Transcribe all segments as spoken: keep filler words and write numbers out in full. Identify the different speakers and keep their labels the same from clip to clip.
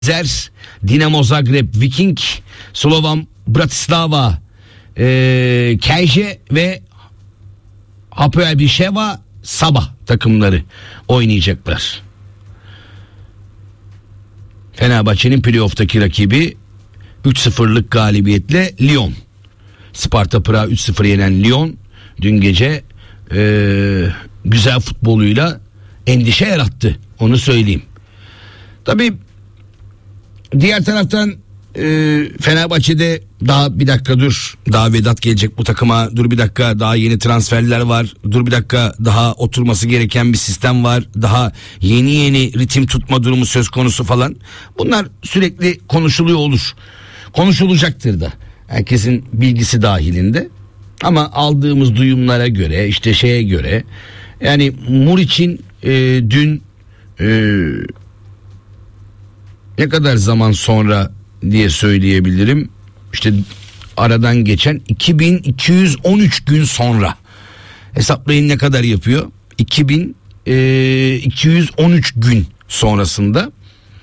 Speaker 1: Zer, Dinamo Zagreb, Viking, Slovan Bratislava, e, Kejje ve Hapoel Bişeva Sabah takımları oynayacaklar. Fenerbahçe'nin playoff'taki rakibi üç sıfırlık galibiyetle Lyon. Sparta Prag'ı üç sıfır yenen Lyon dün gece e, güzel futboluyla endişe yarattı. Onu söyleyeyim. Tabii diğer taraftan e, Fenerbahçe'de daha bir dakika dur, daha Vedat gelecek bu takıma, dur bir dakika daha yeni transferler var, dur bir dakika daha oturması gereken bir sistem var, daha yeni yeni ritim tutma durumu söz konusu falan. Bunlar sürekli konuşuluyor olur, konuşulacaktır da herkesin bilgisi dahilinde. Ama aldığımız duyumlara göre, işte şeye göre, yani Muriç'in e, dün e, ne kadar zaman sonra diye söyleyebilirim, İşte aradan geçen iki bin iki yüz on üç gün sonra, hesaplayın ne kadar yapıyor, iki bin iki yüz on üç gün sonrasında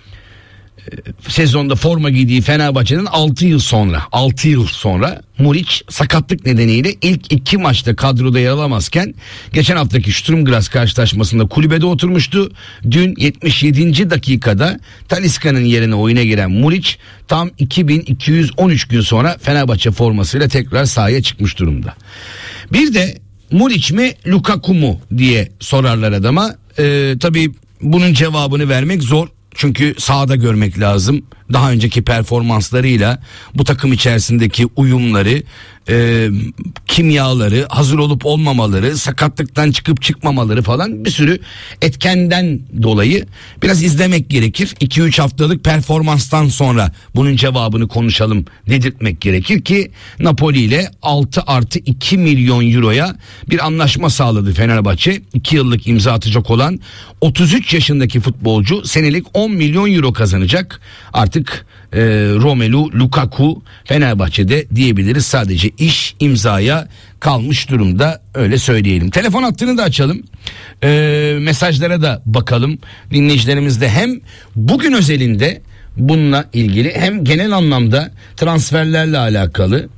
Speaker 1: sezonda forma giydiği Fenerbahçe'den altı yıl sonra altı yıl sonra Muriç sakatlık nedeniyle ilk iki maçta kadroda yer alamazken geçen haftaki Sturm Graz karşılaşmasında kulübede oturmuştu. Dün yetmiş yedinci dakikada Talisca'nın yerine oyuna giren Muriç tam iki bin iki yüz on üç gün sonra Fenerbahçe formasıyla tekrar sahaya çıkmış durumda. Bir de Muriç mi Lukaku mu diye sorarlar adama. Ee, tabii bunun cevabını vermek zor. Çünkü sahada görmek lazım. Daha önceki performanslarıyla bu takım içerisindeki uyumları, e, kimyaları, hazır olup olmamaları, sakatlıktan çıkıp çıkmamaları falan, bir sürü etkenden dolayı biraz izlemek gerekir. iki üç haftalık performanstan sonra bunun cevabını konuşalım dedirtmek gerekir ki Napoli ile altı artı iki milyon euroya bir anlaşma sağladı Fenerbahçe. iki yıllık imza atacak olan otuz üç yaşındaki futbolcu senelik on milyon euro kazanacak. Artık e, Romelu Lukaku Fenerbahçe'de diyebiliriz. Sadece iş imzaya kalmış durumda, öyle söyleyelim. Telefon hattını da açalım. E, mesajlara da bakalım. Dinleyicilerimiz de hem bugün özelinde bununla ilgili hem genel anlamda transferlerle alakalı,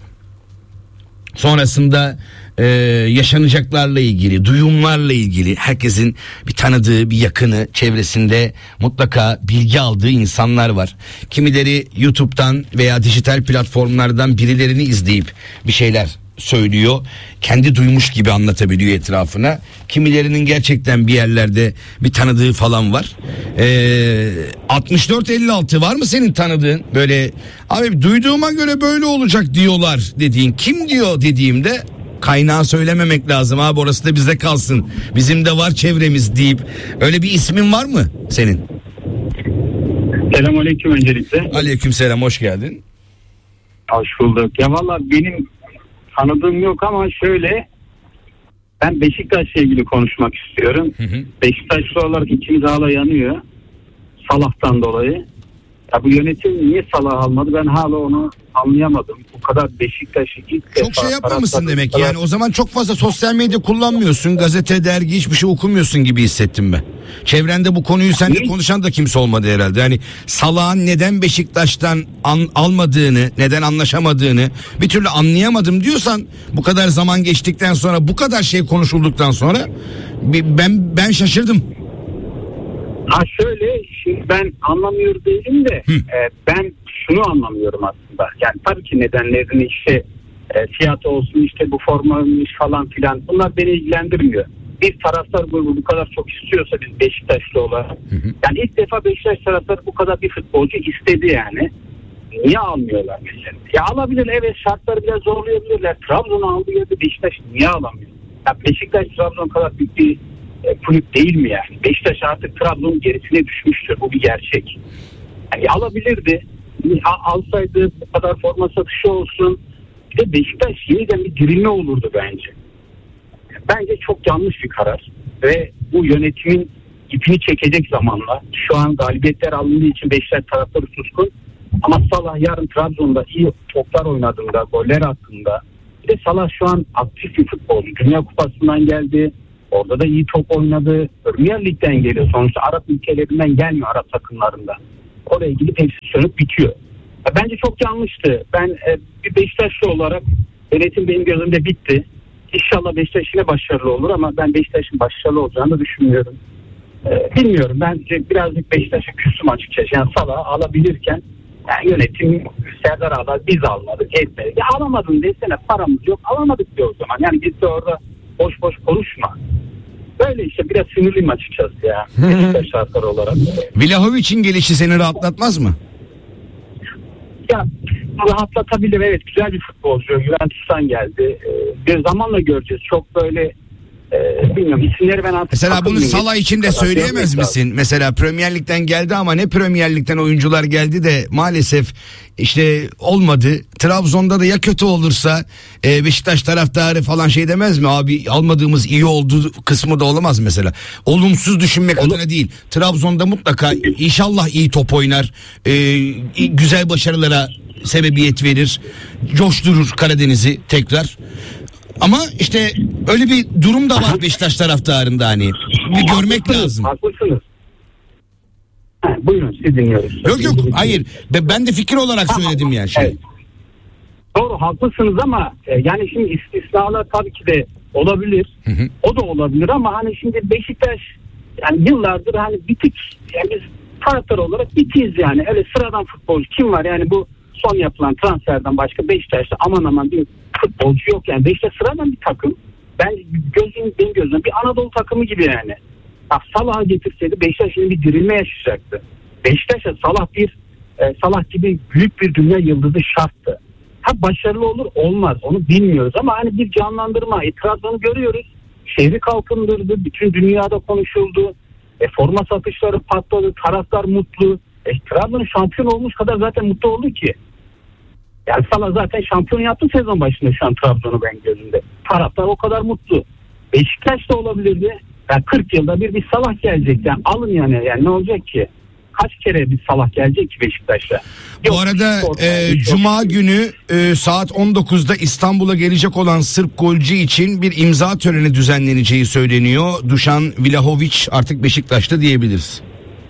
Speaker 1: sonrasında Ee, yaşanacaklarla ilgili, duyumlarla ilgili herkesin bir tanıdığı, bir yakını, çevresinde mutlaka bilgi aldığı insanlar var. Kimileri YouTube'dan veya dijital platformlardan birilerini izleyip bir şeyler söylüyor, kendi duymuş gibi anlatabiliyor etrafına. Kimilerinin gerçekten bir yerlerde bir tanıdığı falan var. ee, altmış dört elli altı var mı senin tanıdığın, böyle abi duyduğuma göre böyle olacak diyorlar dediğin, kim diyor dediğimde kaynağı söylememek lazım abi, orası da bize kalsın, bizim de var çevremiz deyip, öyle bir ismin var mı senin?
Speaker 2: Selamünaleyküm öncelikle.
Speaker 1: Aleykümselam, hoş geldin.
Speaker 2: Hoş bulduk. Ya valla benim tanıdığım yok ama şöyle, ben Beşiktaş'la ilgili konuşmak istiyorum. Hı hı. Beşiktaşlı olarak içimiz hala yanıyor Salah'tan dolayı. Ya bu yönetim niye Salah almadı, ben hala onu anlayamadım. Bu kadar Beşiktaş'ı ilk
Speaker 1: çok şey yapmamışsın demek yani. O zaman çok fazla sosyal medya kullanmıyorsun, gazete, dergi, hiçbir şey okumuyorsun gibi hissettim ben. Çevrende bu konuyu seninle konuşan da kimse olmadı herhalde. Yani Salah'ın neden Beşiktaş'tan an, almadığını, neden anlaşamadığını bir türlü anlayamadım diyorsan, bu kadar zaman geçtikten sonra, bu kadar şey konuşulduktan sonra ben ben şaşırdım.
Speaker 2: Ha şöyle, şimdi ben anlamıyor değilim de e, ben şunu anlamıyorum aslında. Yani tabii ki nedenlerini, işte e, fiyat olsun, işte bu formaymış falan filan, bunlar beni ilgilendirmiyor. Bir taraftar bu, bu kadar çok istiyorsa, biz Beşiktaşlı olarak, hı hı. yani ilk defa Beşiktaş taraftarı bu kadar bir futbolcu istedi yani. Niye almıyorlar mesela? Ya alabilir, evet, şartları biraz zorlayabilirler. Trabzon'u aldı ya da Beşiktaş niye alamıyor? Ya Beşiktaş Trabzon kadar büyük bir E, kulüp değil mi yani? Beşiktaş artık Trabzon'un gerisine düşmüştür. Bu bir gerçek. Yani alabilirdi. Al, alsaydı bu kadar forma satışı olsun. Bir de Beşiktaş yeniden bir dirilme olurdu bence. Bence çok yanlış bir karar. Ve bu yönetimin ipini çekecek zamanla. Şu an galibiyetler alındığı için Beşiktaş taraftarı suskun. Ama Salah yarın Trabzon'da iyi toplar oynadığında, goller attığında. Bir de Salah şu an aktif bir futbolcu. Dünya Kupası'ndan geldi. Orada da iyi top oynadı. Premier Lig'den geliyor. Sonuçta Arap ülkelerinden gelmiyor, Arap takımlarında. oraya gidip hepsi sönüp bitiyor. Ya bence çok yanlıştı. Ben e, bir Beşiktaşlı olarak yönetim benim gözümde bitti. İnşallah Beşiktaş yine başarılı olur ama ben Beşiktaş'ın başarılı olacağını düşünmüyorum. E, bilmiyorum. Bence birazcık Beşiktaş'a küstüm açıkçası. Yani Salah'ı alabilirken yani yönetim Serdar Ağlar biz almadık, etmedik. Ya alamadın desene, paramız yok, alamadık diyor o zaman. Yani biz de orada boş boş konuşma. Böyle işte biraz sinirliyim açıkçası ya. Beşiktaş şartları olarak.
Speaker 1: Vlahovic'in gelişi seni rahatlatmaz mı?
Speaker 2: Ya rahatlatabilir, evet, güzel bir futbolcu. Juventus'tan geldi. Ee, bir zamanla göreceğiz. Çok böyle e, bilmiyorum isimleri ben artık...
Speaker 1: Mesela bunu Salah için de söyleyemez misin? Mesela Premier Lig'den geldi ama ne Premier Lig'den oyuncular geldi de maalesef işte olmadı. Trabzon'da da ya kötü olursa e, Beşiktaş taraftarı falan şey demez mi? Abi almadığımız iyi oldu kısmı da olamaz mesela. Olumsuz düşünmek
Speaker 2: Olur.
Speaker 1: adına değil. Trabzon'da mutlaka inşallah iyi top oynar. E, güzel başarılara sebebiyet verir. Coşturur Karadeniz'i tekrar. Ama işte öyle bir durum da var Beşiktaş taraftarında, hani bir görmek lazım.
Speaker 2: Haklısınız. Ha, buyurun, sizi dinliyoruz.
Speaker 1: Yok yok hayır, ben de fikir olarak söyledim yani şey.
Speaker 2: Evet. Doğru, haklısınız ama e, yani şimdi istisnalar tabii ki de olabilir.
Speaker 1: Hı hı.
Speaker 2: O da olabilir ama hani şimdi Beşiktaş yani yıllardır hani bitik, yani biz taraftar olarak bitiyiz yani. Öyle sıradan futbolcu kim var yani, bu son yapılan transferden başka Beşiktaş'ta aman aman bir futbolcu yok yani. Beşiktaş sıradan bir takım. Ben gözüm benim gözüm bir Anadolu takımı gibi yani. Bak Salah'ı getirseydi Beşiktaş şimdi bir dirilme yaşayacaktı. Beşiktaş'a Salah bir e, Salah gibi büyük bir dünya yıldızı şarttı. Ha başarılı olur olmaz onu bilmiyoruz ama hani bir canlandırma, itirazını görüyoruz. Şehri kalkındırdı, bütün dünyada konuşuldu. E, forma satışları patladı, taraftar mutlu. E, Trabzon'un şampiyon olmuş kadar zaten mutlu oldu ki. Yani Salah zaten şampiyon yaptı sezon başında şu an Trabzon'u ben gözümde. Taraftar o kadar mutlu. Beşiktaş da olabilirdi. Yani kırk yılda bir bir Salah gelecek. Yani alın yani. Yani ne olacak ki? Kaç kere bir Salah gelecek ki Beşiktaş'ta?
Speaker 1: Bu arada e, Cuma günü e, saat on dokuzda İstanbul'a gelecek olan Sırp golcü için bir imza töreni düzenleneceği söyleniyor. Dušan Vlahović artık Beşiktaş'ta diyebiliriz.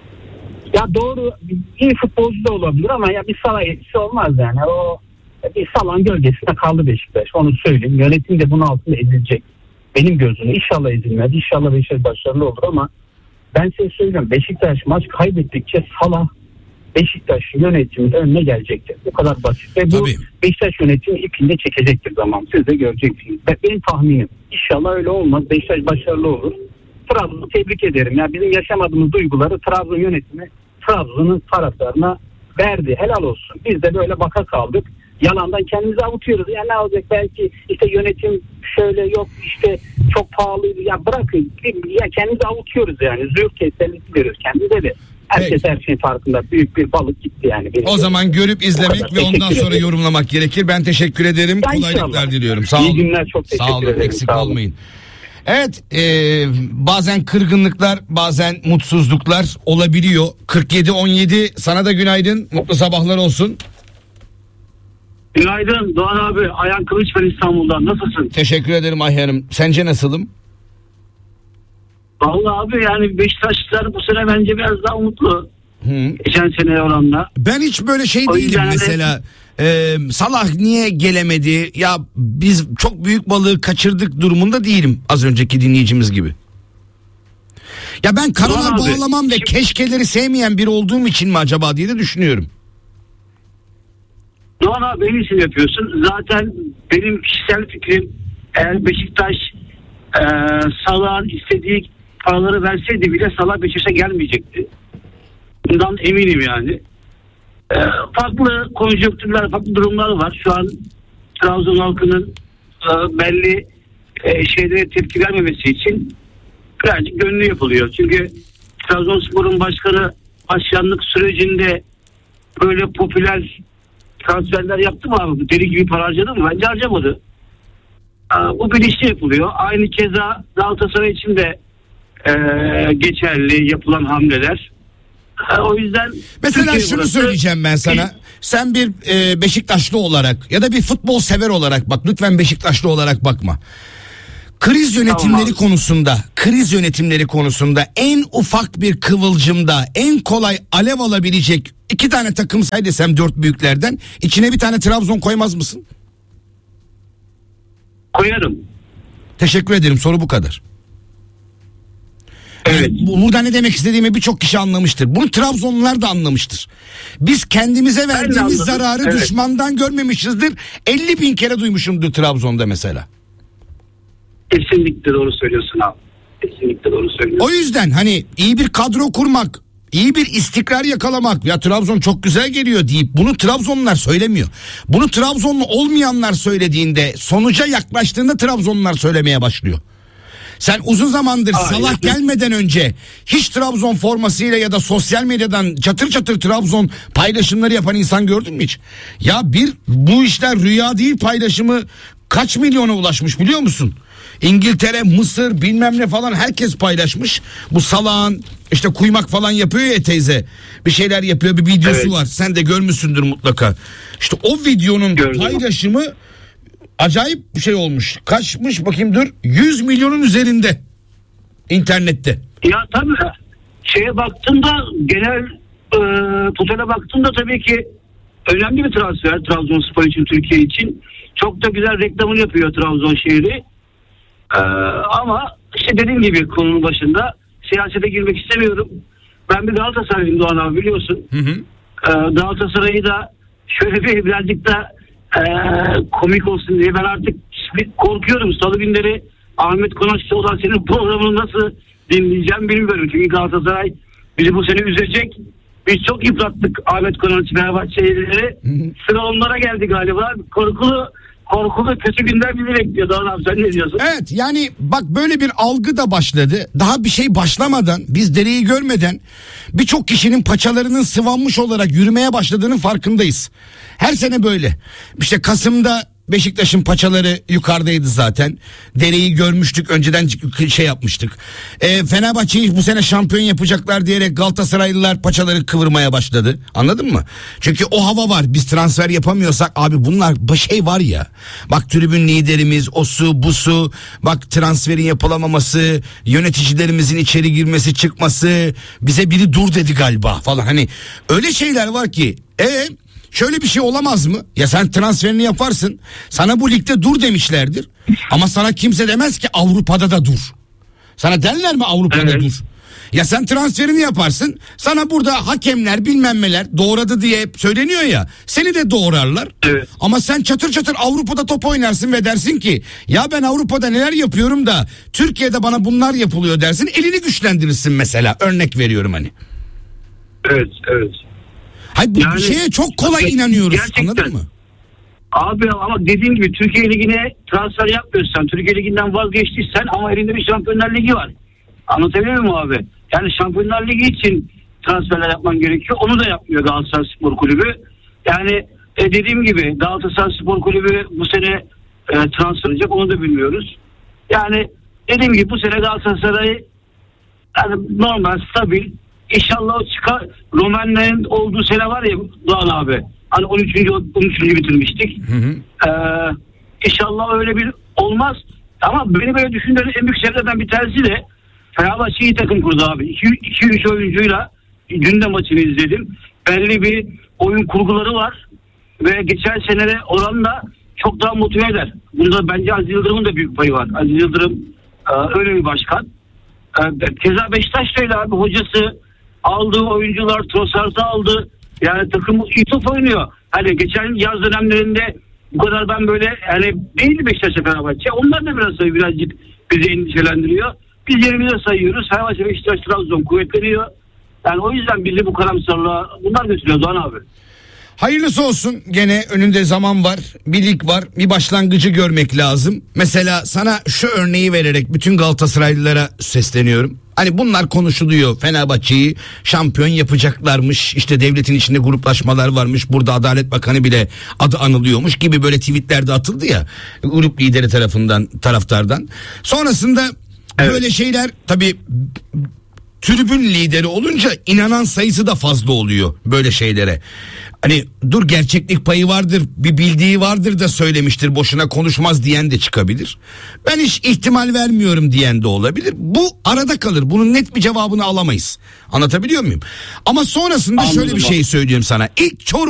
Speaker 2: Ya doğru, iyi futbolcu da olabilir ama ya bir Salah etkisi olmaz yani. O bir Salah'ın gölgesinde kaldı Beşiktaş. Onu söyleyeyim. Yönetim de bunun altında ezilecek. Benim gözümde inşallah ezilmez. İnşallah Beşiktaş başarılı olur ama ben size söylüyorum, Beşiktaş maç kaybettikçe Salah Beşiktaş yönetiminin önüne gelecektir. Bu kadar basit. Ve bu
Speaker 1: Tabii.
Speaker 2: Beşiktaş yönetimi ipinde çekecektir zaman. Siz de göreceksiniz. Benim tahminim. İnşallah öyle olmaz. Beşiktaş başarılı olur. Trabzon'u tebrik ederim. Ya bizim yaşamadığımız duyguları Trabzon yönetimi Trabzon'un taraftarına verdi. Helal olsun. Biz de böyle baka kaldık. Yalandan kendimizi avutuyoruz. Ya ne olacak, belki işte yönetim şöyle, yok işte çok pahalıydı. Ya bırakın. Ya kendimizi avutuyoruz yani. Züğürt tesellisi veriyoruz kendimize de. Herkes her şeyin farkında. Büyük bir balık gitti yani.
Speaker 1: O zaman görüp izlemek ve ondan sonra yorumlamak gerekir. Ben teşekkür ederim.
Speaker 2: Ya
Speaker 1: Kolaylıklar
Speaker 2: inşallah.
Speaker 1: diliyorum. Sağ olun.
Speaker 2: İyi günler, çok teşekkür
Speaker 1: Sağ olun.
Speaker 2: ederim.
Speaker 1: Eksik
Speaker 2: Sağ olun.
Speaker 1: olmayın. Evet, e, bazen kırgınlıklar, bazen mutsuzluklar olabiliyor. kırk yedi on yedi, sana da günaydın. Mutlu sabahlar olsun.
Speaker 3: Günaydın Doğan abi. Ayhan Kılıç ben İstanbul'dan. Nasılsın?
Speaker 1: Teşekkür ederim Ayhan'ım. Sence nasılım?
Speaker 3: Vallahi abi yani Beşiktaşlılar bu sene bence biraz daha mutlu.
Speaker 1: Hı.
Speaker 3: Geçen seneye oranla.
Speaker 1: Ben hiç böyle şey
Speaker 3: O
Speaker 1: değilim
Speaker 3: yüzden de-
Speaker 1: mesela. E, Salah niye gelemedi? Ya biz çok büyük balığı kaçırdık durumunda değilim, az önceki dinleyicimiz gibi. Ya ben karalar
Speaker 3: Doğan abi,
Speaker 1: bağlamam ve
Speaker 3: şimdi-
Speaker 1: keşkeleri sevmeyen biri olduğum için mi acaba diye de düşünüyorum.
Speaker 3: Doğan abi benim için yapıyorsun. Zaten benim kişisel fikrim, eğer Beşiktaş e, Salah'ın istediği paraları verseydi bile Salah Beşiktaş'a gelmeyecekti. Bundan eminim yani. E, farklı konjonktürler, farklı durumlar var. Şu an Trabzon halkının e, belli e, şeylere tepki vermemesi için birazcık gönlü yapılıyor. Çünkü Trabzonspor'un başkanı başkanlık sürecinde böyle popüler transferler yaptı mı abi? Deli gibi para harcadı mı? Bence harcamadı. Aa, bu bilinçli yapılıyor. Aynı keza Galatasaray için de e, geçerli yapılan hamleler. E, o yüzden
Speaker 1: Mesela
Speaker 3: Türkiye
Speaker 1: şunu
Speaker 3: burası-
Speaker 1: söyleyeceğim ben sana. Sen bir e, Beşiktaşlı olarak ya da bir futbol sever olarak bak, lütfen Beşiktaşlı olarak bakma. Kriz yönetimleri
Speaker 3: Tamam.
Speaker 1: konusunda, kriz yönetimleri konusunda en ufak bir kıvılcımda en kolay alev alabilecek iki tane takım say desem dört büyüklerden içine bir tane Trabzon koymaz mısın?
Speaker 3: Koyarım.
Speaker 1: Teşekkür ederim. Soru bu kadar.
Speaker 3: Evet.
Speaker 1: Yani bu- burada ne demek istediğimi birçok kişi anlamıştır. Bunu Trabzonlular da anlamıştır. Biz kendimize verdiğimiz
Speaker 3: anladım.
Speaker 1: zararı
Speaker 3: Evet.
Speaker 1: düşmandan görmemişizdir. elli bin kere duymuşumdur Trabzon'da mesela.
Speaker 3: Kesinlikle doğru söylüyorsun abi. Kesinlikle doğru söylüyorsun.
Speaker 1: O yüzden hani iyi bir kadro kurmak, iyi bir istikrar yakalamak, ya Trabzon çok güzel geliyor deyip bunu Trabzonlular söylemiyor. Bunu Trabzonlu olmayanlar söylediğinde, sonuca yaklaştığında Trabzonlular söylemeye başlıyor. Sen uzun zamandır
Speaker 3: Aynen.
Speaker 1: Salah gelmeden önce hiç Trabzon formasıyla ya da sosyal medyadan çatır çatır Trabzon paylaşımları yapan insan gördün mü hiç? Ya bir bu işler rüya değil paylaşımı kaç milyona ulaşmış biliyor musun? İngiltere, Mısır bilmem ne falan herkes paylaşmış. Bu Salah'ın işte kuymak falan yapıyor ya teyze. Bir şeyler yapıyor, bir videosu
Speaker 3: Evet.
Speaker 1: var. Sen de görmüşsündür mutlaka. İşte o videonun
Speaker 3: Gördüm.
Speaker 1: paylaşımı acayip bir şey olmuş. Kaçmış bakayım dur. yüz milyonun üzerinde internette.
Speaker 3: Ya tabii şeye baktığımda genel e, totale baktığımda tabii ki önemli bir transfer Trabzonspor için, Türkiye için. Çok da güzel reklamını yapıyor Trabzon şehri. E, ama işte dediğim gibi konunun başında siyasete girmek istemiyorum. Ben bir Galatasaraylıyım Doğan abi biliyorsun.
Speaker 1: Hı hı.
Speaker 3: E, Galatasaray'ı da şöyle bir birazcık da e, komik olsun diye ben artık bir korkuyorum. Salı günleri Ahmet Konaç'ta olan senin programını nasıl dinleyeceğim bilmiyorum. Çünkü Galatasaray bizi bu sene üzecek. Biz çok yıprattık Ahmet Konaç, Fenerbahçelileri. Sıra onlara geldi galiba. Korkulu korkulu kötü günler bizi bekliyor. Doğan abi sen ne diyorsun?
Speaker 1: Evet yani bak böyle bir algı da başladı. Daha bir şey başlamadan biz dereyi görmeden birçok kişinin paçalarının sıvanmış olarak yürümeye başladığının farkındayız. Her sene böyle. İşte Kasım'da Beşiktaş'ın paçaları yukarıdaydı zaten. Dereyi görmüştük önceden şey yapmıştık. E, Fenerbahçe'yi bu sene şampiyon yapacaklar diyerek Galatasaraylılar paçaları kıvırmaya başladı. Anladın mı? Çünkü o hava var. Biz transfer yapamıyorsak abi bunlar bir şey var ya. Bak tribün liderimiz o su bu su. Bak transferin yapılamaması. Yöneticilerimizin içeri girmesi çıkması. Bize biri dur dedi galiba falan. Hani öyle şeyler var ki. E şöyle bir şey olamaz mı? Ya sen transferini yaparsın. Sana bu ligde dur demişlerdir. Ama sana kimse demez ki Avrupa'da da dur. Sana derler mi Avrupa'da
Speaker 3: Evet.
Speaker 1: dur? Ya sen transferini yaparsın. Sana burada hakemler bilmem neler doğradı diye hep söyleniyor ya. Seni de doğrarlar.
Speaker 3: Evet.
Speaker 1: Ama sen çatır çatır Avrupa'da top oynarsın ve dersin ki ya ben Avrupa'da neler yapıyorum da Türkiye'de bana bunlar yapılıyor dersin. Elini güçlendirirsin mesela. Örnek veriyorum hani.
Speaker 3: Evet, evet.
Speaker 1: Hayır bu
Speaker 3: Yani-
Speaker 1: şeye çok kolay inanıyoruz.
Speaker 3: Gerçekten.
Speaker 1: Anladın mı?
Speaker 3: Abi ama dediğim gibi Türkiye Ligi'ne transfer yapmıyorsan, Türkiye Ligi'nden vazgeçtiysen ama elinde bir Şampiyonlar Ligi var. Anlatabiliyor muyum abi? Yani Şampiyonlar Ligi için transferler yapman gerekiyor. Onu da yapmıyor Galatasaray Spor Kulübü. Yani e, dediğim gibi Galatasaray Spor Kulübü bu sene e, transfer edecek, onu da bilmiyoruz. Yani dediğim gibi bu sene Galatasaray yani normal, stabil. İnşallah o çıkar. Romanların olduğu sene var ya Doğan abi. Hani on üçüncü on üçüncü bitirmiştik.
Speaker 1: Hı hı.
Speaker 3: Ee, inşallah öyle bir olmaz. Ama beni böyle düşündüğüm en büyük sebeplerden bir tanesi de Fenerbahçe iyi takım kurdu abi. iki üç oyuncuyla dün de maçını izledim. Belli bir oyun kurguları var. Ve geçen senere oranla çok daha motive eder. Bunda bence Aziz Yıldırım'ın da büyük payı var. Aziz Yıldırım e, öyle bir başkan. E, keza Beşiktaş da öyle abi. Hocası aldığı oyuncular, Trossard'ı aldı. Yani takım iyi top oynuyor. Hani geçen yaz dönemlerinde bu kadar ben böyle yani değil Beşiktaş'a Fenerbahçe. Onlar da biraz birazcık bizi endişelendiriyor. Biz yerimize sayıyoruz. Fenerbahçe, Beşiktaş, Trabzon kuvvetleniyor. Yani o yüzden bizi bu karamsarlığa bunlar götürüyor Doğan abi.
Speaker 1: Hayırlısı olsun, gene önünde zaman var, bir lig var, bir başlangıcı görmek lazım. Mesela sana şu örneği vererek bütün Galatasaraylılara sesleniyorum. Hani bunlar konuşuluyor, Fenerbahçe'yi şampiyon yapacaklarmış, işte devletin içinde gruplaşmalar varmış, burada Adalet Bakanı bile adı anılıyormuş gibi böyle tweetlerde atıldı ya grup lideri tarafından, taraftardan. Sonrasında
Speaker 3: Evet.
Speaker 1: böyle şeyler tabii tribün lideri olunca inanan sayısı da fazla oluyor böyle şeylere. Hani dur gerçeklik payı vardır, bir bildiği vardır da söylemiştir, boşuna konuşmaz diyen de çıkabilir. Ben hiç ihtimal vermiyorum diyen de olabilir. Bu arada kalır. Bunun net bir cevabını alamayız. Anlatabiliyor muyum? Ama sonrasında
Speaker 2: Anladım
Speaker 1: şöyle bir
Speaker 2: abi.
Speaker 1: şey söyleyeyim sana. İlk Çorum